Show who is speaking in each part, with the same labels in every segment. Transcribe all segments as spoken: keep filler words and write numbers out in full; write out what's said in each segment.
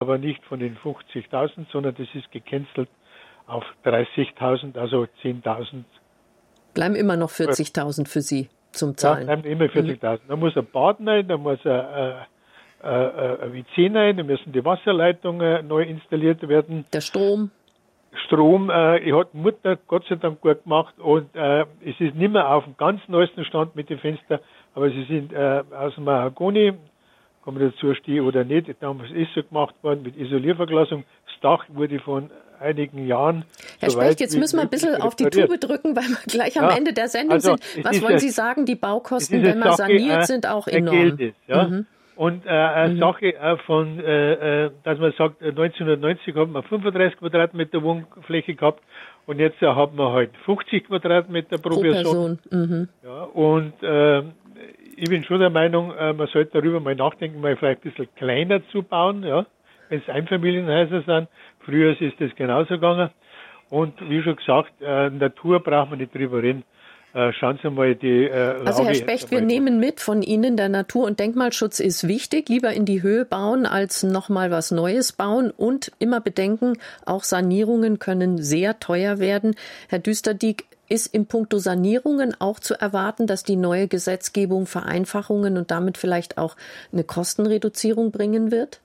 Speaker 1: aber nicht von den fünfzigtausend, sondern das ist gecancelt auf dreißigtausend, also zehntausend.
Speaker 2: Bleiben immer noch vierzigtausend für Sie zum Zahlen?
Speaker 1: Ja, bleiben immer vierzigtausend. Mhm. Da muss ein Bad rein, da muss ein, ein, ein, ein W C rein, da müssen die Wasserleitungen neu installiert werden.
Speaker 2: Der Strom?
Speaker 1: Strom, äh, ich hat Mutter Gott sei Dank gut gemacht und äh, es ist nicht mehr auf dem ganz neuesten Stand mit den Fenstern, aber sie sind äh, aus dem Mahagoni, kann man dazu stehen oder nicht, damals ist so gemacht worden mit Isolierverglasung. Das Dach wurde von einigen Jahren.
Speaker 2: Herr so Specht, jetzt müssen wir ein bisschen auf die Tube drücken, weil wir gleich am ja, Ende der Sendung also sind. Was wollen Sie sagen, die Baukosten, wenn man Sache, saniert, äh, sind auch enorm? Geld ist, ja. Mhm.
Speaker 1: Und äh, eine mhm. Sache äh, von, äh, dass man sagt, neunzehnhundertneunzig haben wir fünfunddreißig Quadratmeter Wohnfläche gehabt und jetzt äh, haben wir halt fünfzig Quadratmeter pro, pro Person. Person. Mhm. Ja, und äh, ich bin schon der Meinung, äh, man sollte darüber mal nachdenken, mal vielleicht ein bisschen kleiner zu bauen, ja, wenn es Einfamilienhäuser sind. Früher ist das genauso gegangen. Und wie schon gesagt, äh, Natur braucht man nicht drüber reden. Äh, schauen Sie mal die äh, Lage.
Speaker 2: Also Herr Specht, wir nehmen mit von Ihnen, der Natur- und Denkmalschutz ist wichtig. Lieber in die Höhe bauen, als nochmal was Neues bauen. Und immer bedenken, auch Sanierungen können sehr teuer werden. Herr Düsterdieck, ist im Punkto Sanierungen auch zu erwarten, dass die neue Gesetzgebung Vereinfachungen und damit vielleicht auch eine Kostenreduzierung bringen wird?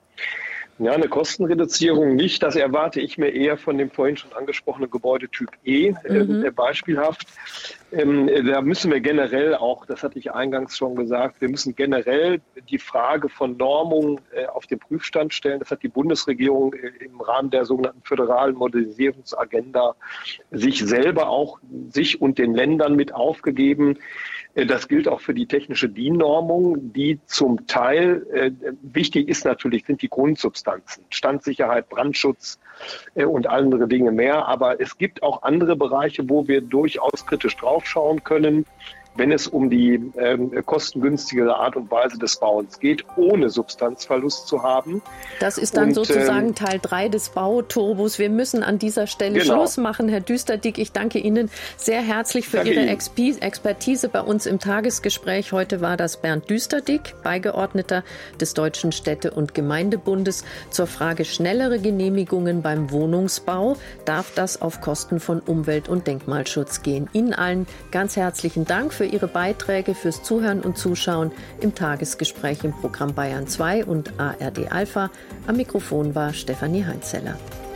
Speaker 3: Ja, eine Kostenreduzierung nicht. Das erwarte ich mir eher von dem vorhin schon angesprochenen Gebäudetyp E, mhm. äh, beispielhaft. Ähm, da müssen wir generell auch, das hatte ich eingangs schon gesagt, wir müssen generell die Frage von Normung äh, auf den Prüfstand stellen. Das hat die Bundesregierung äh, im Rahmen der sogenannten föderalen Modernisierungsagenda sich selber auch, sich und den Ländern mit aufgegeben. Das gilt auch für die technische D I N-Normung, die zum Teil, äh, wichtig ist natürlich, sind die Grundsubstanzen, Standsicherheit, Brandschutz äh, und andere Dinge mehr. Aber es gibt auch andere Bereiche, wo wir durchaus kritisch draufschauen können, wenn es um die ähm, kostengünstigere Art und Weise des Bauens geht, ohne Substanzverlust zu haben.
Speaker 2: Das ist dann und, sozusagen ähm, Teil drei des Bauturbos. Wir müssen an dieser Stelle genau. Schluss machen. Herr Düsterdieck, ich danke Ihnen sehr herzlich für danke Ihre Exp- Expertise bei uns im Tagesgespräch. Heute war das Bernd Düsterdieck, Beigeordneter des Deutschen Städte- und Gemeindebundes, zur Frage schnellere Genehmigungen beim Wohnungsbau. Darf das auf Kosten von Umwelt- und Denkmalschutz gehen? Ihnen allen ganz herzlichen Dank für Ihre Beiträge, fürs Zuhören und Zuschauen im Tagesgespräch im Programm Bayern zwei und A R D Alpha. Am Mikrofon war Stefanie Heinzeller.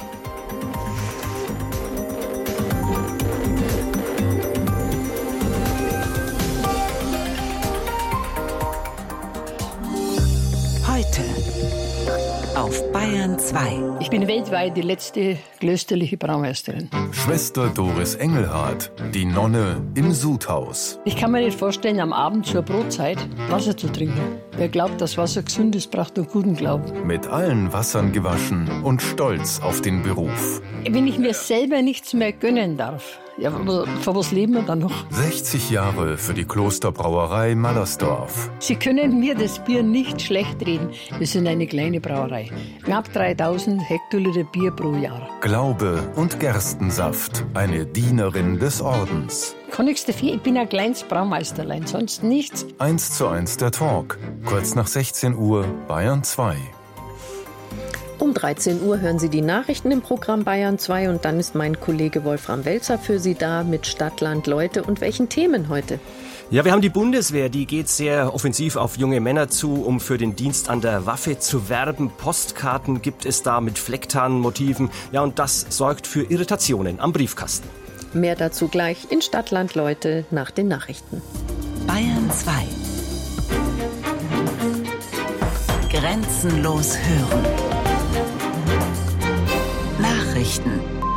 Speaker 4: Heute auf Bayern zwei.
Speaker 5: Ich bin weltweit die letzte klösterliche Braumeisterin.
Speaker 6: Schwester Doris Engelhardt, die Nonne im Sudhaus.
Speaker 5: Ich kann mir nicht vorstellen, am Abend zur Brotzeit Wasser zu trinken. Wer glaubt, dass Wasser gesund ist, braucht einen guten Glauben.
Speaker 6: Mit allen Wassern gewaschen und stolz auf den Beruf.
Speaker 5: Wenn ich mir selber nichts mehr gönnen darf, ja, aber für was leben wir dann noch?
Speaker 6: sechzig Jahre für die Klosterbrauerei Mallersdorf.
Speaker 5: Sie können mir das Bier nicht schlecht reden. Wir sind eine kleine Brauerei. Knapp dreitausend Hektoliter Bier pro Jahr.
Speaker 6: Glaube und Gerstensaft. Eine Dienerin des Ordens.
Speaker 5: Kann nichts dafür, ich bin ein kleines Braumeisterlein, sonst nichts.
Speaker 6: Eins zu eins der Talk. Kurz nach sechzehn Uhr, Bayern zwei.
Speaker 2: Um dreizehn Uhr hören Sie die Nachrichten im Programm Bayern zwei und dann ist mein Kollege Wolfram Welzer für Sie da mit Stadt, Land, Leute und welchen Themen heute?
Speaker 7: Ja, wir haben die Bundeswehr, die geht sehr offensiv auf junge Männer zu, um für den Dienst an der Waffe zu werben. Postkarten gibt es da mit Flecktarnmotiven. Ja, und das sorgt für Irritationen am Briefkasten.
Speaker 2: Mehr dazu gleich in Stadt, Land, Leute nach den Nachrichten.
Speaker 4: Bayern zwei. Grenzenlos hören. Nachrichten.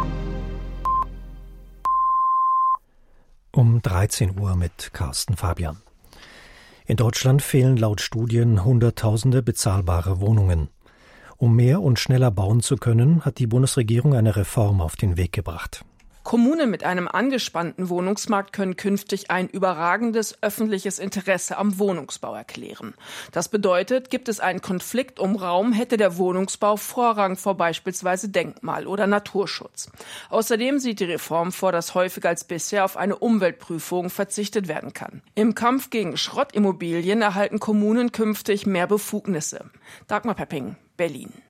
Speaker 8: Um dreizehn Uhr mit Carsten Fabian. In Deutschland fehlen laut Studien Hunderttausende bezahlbare Wohnungen. Um mehr und schneller bauen zu können, hat die Bundesregierung eine Reform auf den Weg gebracht.
Speaker 9: Kommunen mit einem angespannten Wohnungsmarkt können künftig ein überragendes öffentliches Interesse am Wohnungsbau erklären. Das bedeutet, gibt es einen Konflikt um Raum, hätte der Wohnungsbau Vorrang vor beispielsweise Denkmal- oder Naturschutz. Außerdem sieht die Reform vor, dass häufiger als bisher auf eine Umweltprüfung verzichtet werden kann. Im Kampf gegen Schrottimmobilien erhalten Kommunen künftig mehr Befugnisse. Dagmar Pepping, Berlin.